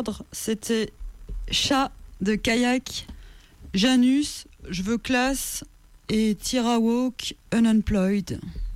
ordre, c'était Chat de Kayak, Janus, Je veux classe et Tira Walk Unemployed.